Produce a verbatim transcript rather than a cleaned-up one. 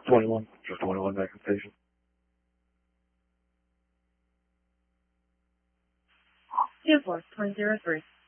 twenty-one. Just twenty-one back in station. Two four, point zero three.